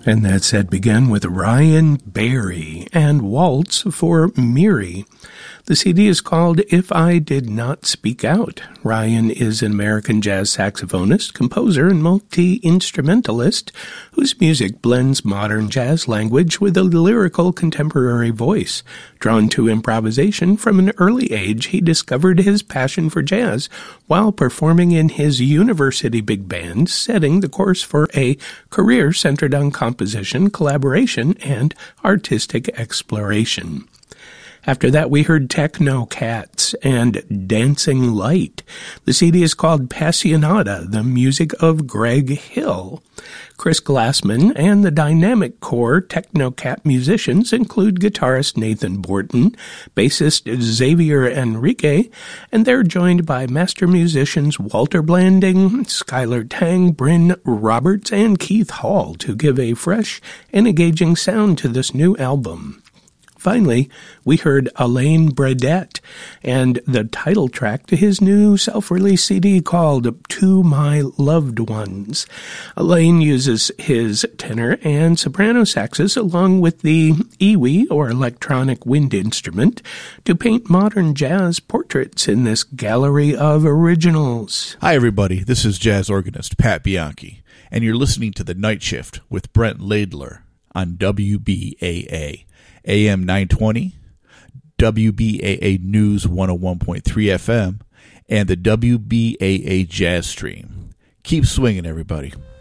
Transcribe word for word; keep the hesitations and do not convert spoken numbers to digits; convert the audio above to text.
And that set began with Ryan Barry and Waltz for Miri. The C D is called If I Did Not Speak Out. Ryan is an American jazz saxophonist, composer, and multi-instrumentalist whose music blends modern jazz language with a lyrical contemporary voice. Drawn to improvisation from an early age, he discovered his passion for jazz while performing in his university big band, setting the course for a career centered on composition, collaboration, and artistic exploration. After that, we heard Techno Cats and Dancing Light. The C D is called Passionata, the music of Greg Hill. Chris Glassman and the dynamic core Techno Cat musicians include guitarist Nathan Borton, bassist Xavier Enrique, and they're joined by master musicians Walter Blanding, Skylar Tang, Bryn Roberts, and Keith Hall to give a fresh and engaging sound to this new album. Finally, we heard Alain Bredette and the title track to his new self-released C D called To My Loved Ones. Alain uses his tenor and soprano saxes along with the iwi, or electronic wind instrument, to paint modern jazz portraits in this gallery of originals. Hi, everybody. This is jazz organist Pat Bianchi, and you're listening to The Night Shift with Brent Laidler on W B A A. A M nine twenty, W B A A News one oh one point three F M, and the W B A A Jazz Stream. Keep swinging, everybody.